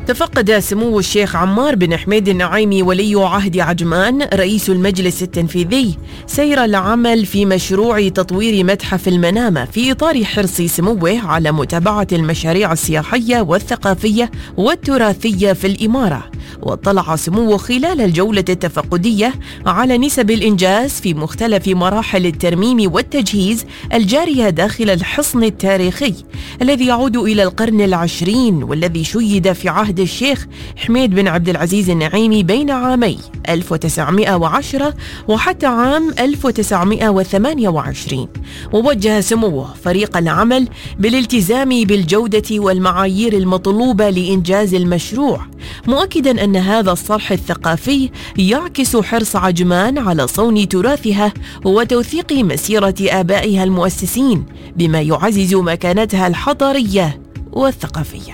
تفقد سمو الشيخ عمار بن حميد النعيمي ولي عهد عجمان رئيس المجلس التنفيذي سير العمل في مشروع تطوير متحف المنامة في إطار حرص سموه على متابعة المشاريع السياحية والثقافية والتراثية في الإمارة. واطلع سموه خلال الجولة التفقدية على نسب الإنجاز في مختلف مراحل الترميم والتجهيز الجارية داخل الحصن التاريخي الذي يعود إلى القرن العشرين، والذي شيد في عهد الشيخ حميد بن عبد العزيز النعيمي بين عامي 1910 وحتى عام 1928. ووجه سموه فريق العمل بالالتزام بالجودة والمعايير المطلوبة لإنجاز المشروع، مؤكدا أن هذا الصرح الثقافي يعكس حرص عجمان على صون تراثها وتوثيق مسيرة آبائها المؤسسين بما يعزز مكانتها الحضارية والثقافية.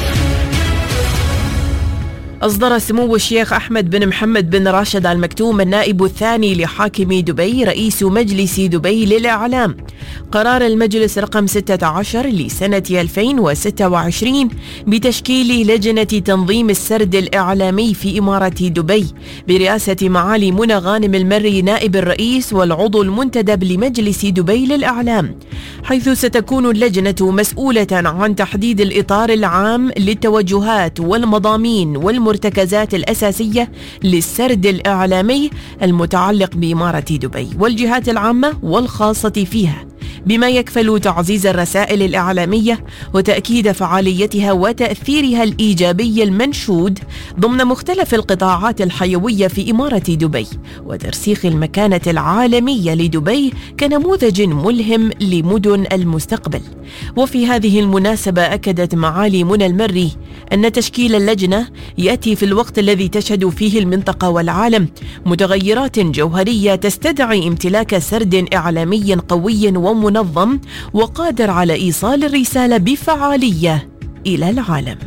أصدر سمو الشيخ أحمد بن محمد بن راشد آل مكتوم النائب الثاني لحاكم دبي رئيس مجلس دبي للإعلام قرار المجلس رقم 16 لسنة 2026 بتشكيل لجنة تنظيم السرد الإعلامي في إمارة دبي برئاسة معالي منى غانم المري نائب الرئيس والعضو المنتدب لمجلس دبي للإعلام، حيث ستكون اللجنة مسؤولة عن تحديد الإطار العام للتوجهات والمضامين والمرتكزات الأساسية للسرد الإعلامي المتعلق بإمارة دبي والجهات العامة والخاصة فيها، بما يكفل تعزيز الرسائل الإعلامية وتأكيد فعاليتها وتأثيرها الإيجابي المنشود ضمن مختلف القطاعات الحيوية في إمارة دبي، وترسيخ المكانة العالمية لدبي كنموذج ملهم لمدن المستقبل. وفي هذه المناسبة أكدت معالي منى المري أن تشكيل اللجنة يأتي في الوقت الذي تشهد فيه المنطقة والعالم متغيرات جوهرية تستدعي امتلاك سرد إعلامي قوي ومنظم وقادر على إيصال الرسالة بفعالية إلى العالم.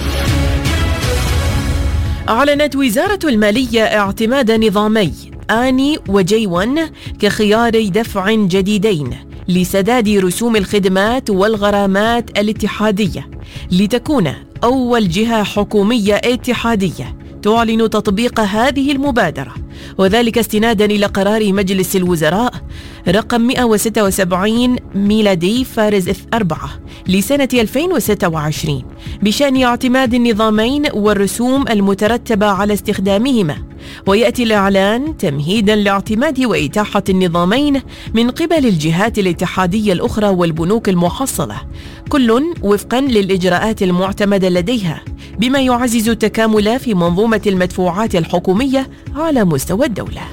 أعلنت وزارة المالية اعتماد نظامي آني وجي1 كخياري دفع جديدين لسداد رسوم الخدمات والغرامات الاتحادية، لتكون أول جهة حكومية اتحادية تعلن تطبيق هذه المبادرة، وذلك استنادا إلى قرار مجلس الوزراء رقم 176 ميلادي فارز 4 لسنة 2026 بشأن اعتماد النظامين والرسوم المترتبة على استخدامهما. ويأتي الإعلان تمهيدا لاعتماد وإتاحة النظامين من قبل الجهات الاتحادية الأخرى والبنوك المحصلة، كل وفقا للإجراءات المعتمدة لديها، بما يعزز التكامل في منظومة المدفوعات الحكومية على مستوى الدولة.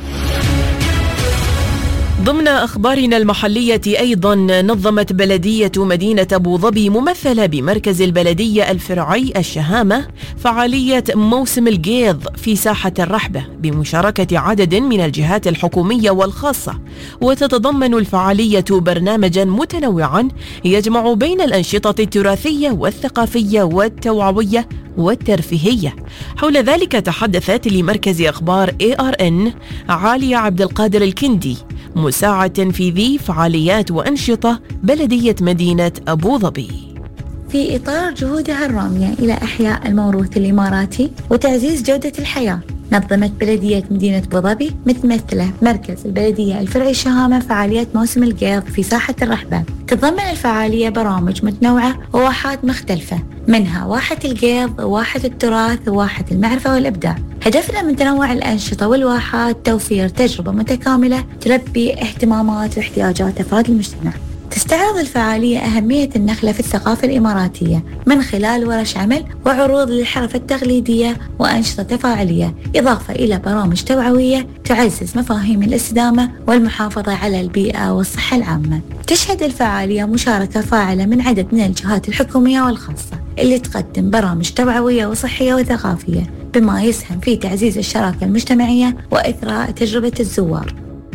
ضمن أخبارنا المحلية أيضا، نظمت بلدية مدينة أبو ظبي ممثلة بمركز البلدية الفرعي الشهامة فعالية موسم القيض في ساحة الرحبة بمشاركة عدد من الجهات الحكومية والخاصة، وتتضمن الفعالية برنامجا متنوعا يجمع بين الأنشطة التراثية والثقافية والتوعوية والترفيهية. حول ذلك تحدثت لمركز أخبار ARN عالية عبد القادر الكندي مساعد تنفيذي فعاليات وأنشطة بلدية مدينة أبو ظبي. في إطار جهودها الرامية إلى إحياء الموروث الإماراتي وتعزيز جودة الحياة، نظمت بلدية مدينة أبو ظبي متمثلة مركز البلدية الفرعي الشهامة فعاليات موسم القيض في ساحة الرحبة. تتضمن الفعالية برامج متنوعة وواحات مختلفة، منها واحة القيض وواحة التراث وواحة المعرفة والإبداع. هدفنا من تنوع الأنشطة والواحات توفير تجربة متكاملة تلبي اهتمامات واحتياجات أفراد المجتمع. تستعرض الفعالية أهمية النخلة في الثقافة الإماراتية من خلال ورش عمل وعروض للحرف التقليدية وأنشطة تفاعلية، إضافة إلى برامج توعوية تعزز مفاهيم الاستدامة والمحافظة على البيئة والصحة العامة. تشهد الفعالية مشاركة فاعلة من عدد من الجهات الحكومية والخاصة اللي تقدم برامج توعوية وصحية وثقافية، بما يسهم في تعزيز الشراكة المجتمعية وإثراء تجربة الزوار.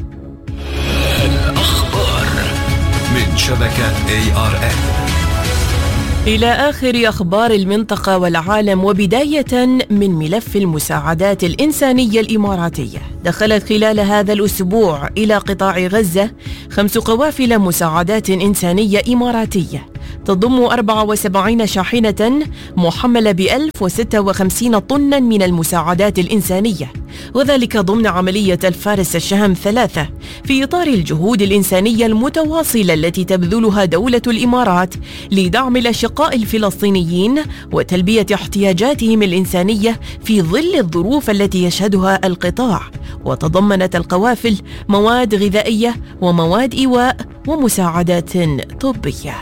من شبكة ARN إلى آخر أخبار المنطقة والعالم، وبداية من ملف المساعدات الإنسانية الإماراتية. دخلت خلال هذا الأسبوع إلى قطاع غزة 5 قوافل مساعدات إنسانية إماراتية تضم 74 شاحنة محملة ب 1056 طنا من المساعدات الإنسانية، وذلك ضمن عملية الفارس الشهم 3 في إطار الجهود الإنسانية المتواصلة التي تبذلها دولة الإمارات لدعم الأشقاء الفلسطينيين وتلبية احتياجاتهم الإنسانية في ظل الظروف التي يشهدها القطاع. وتضمنت القوافل مواد غذائية ومواد إيواء ومساعدات طبية.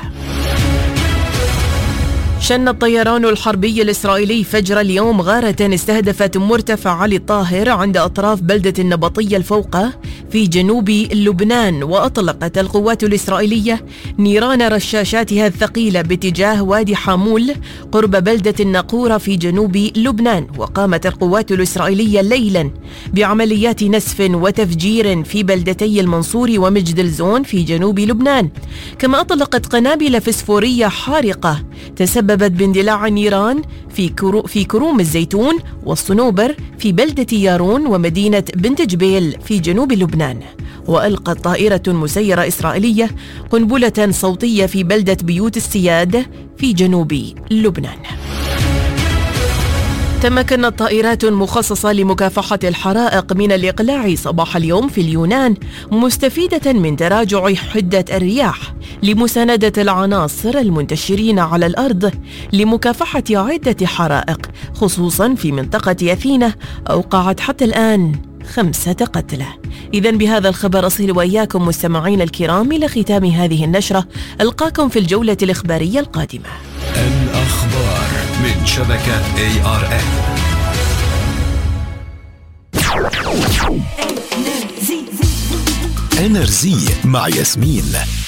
شن الطيران الحربي الإسرائيلي فجر اليوم غارة استهدفت مرتفع علي الطاهر عند أطراف بلدة النبطية الفوقة في جنوب لبنان، وأطلقت القوات الإسرائيلية نيران رشاشاتها الثقيلة باتجاه وادي حامول قرب بلدة الناقورة في جنوب لبنان. وقامت القوات الإسرائيلية ليلا بعمليات نسف وتفجير في بلدتي المنصور ومجدلزون في جنوب لبنان، كما أطلقت قنابل فسفورية حارقة تسببت باندلاع النيران في كروم الزيتون والصنوبر في بلدة يارون ومدينة بنت جبيل في جنوب لبنان. وألقت طائرة مسيرة إسرائيلية قنبلة صوتية في بلدة بيوت السياد في جنوب لبنان. تمكنت طائرات مخصصة لمكافحة الحرائق من الإقلاع صباح اليوم في اليونان، مستفيدة من تراجع حدة الرياح لمساندة العناصر المنتشرين على الأرض لمكافحة عدة حرائق، خصوصا في منطقة أثينا أوقعت حتى الآن 5 قتلى. إذن بهذا الخبر أصل وإياكم مستمعين الكرام إلى ختام هذه النشرة. ألقاكم في الجولة الإخبارية القادمة. الأخبار من شبكة ARN. إنرزي مع ياسمين.